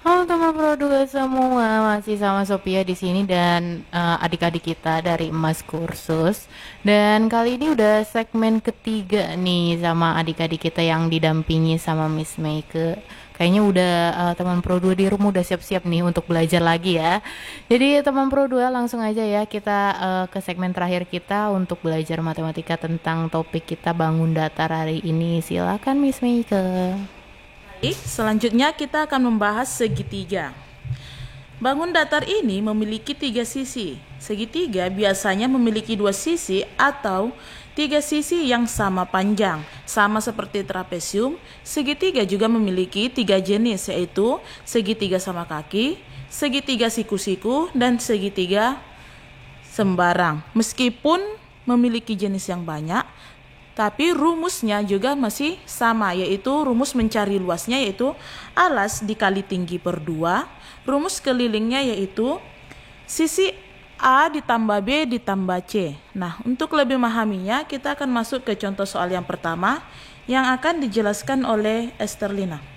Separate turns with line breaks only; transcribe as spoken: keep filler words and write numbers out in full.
Halo teman Pro dua semua, masih sama Sophia di sini dan eh, adik-adik kita dari Emas Kursus. Dan kali ini udah segmen ketiga nih sama adik-adik kita yang didampingi sama Miss Meike. Kayaknya udah eh, teman Pro dua di rumah udah siap-siap nih untuk belajar lagi ya. Jadi teman Pro dua langsung aja ya kita eh, ke segmen terakhir kita untuk belajar matematika tentang topik kita bangun datar hari ini. Silakan Miss Meike.
Baik, selanjutnya kita akan membahas segitiga. Bangun datar ini memiliki tiga sisi. Segitiga biasanya memiliki dua sisi atau tiga sisi yang sama panjang. Sama seperti trapesium, segitiga juga memiliki tiga jenis, yaitu segitiga sama kaki, segitiga siku-siku, dan segitiga sembarang. Meskipun memiliki jenis yang banyak, tapi rumusnya juga masih sama, yaitu rumus mencari luasnya yaitu alas dikali tinggi per dua. Rumus kelilingnya yaitu sisi A ditambah B ditambah C. Nah, untuk lebih memahaminya, kita akan masuk ke contoh soal yang pertama yang akan dijelaskan oleh Esterlina.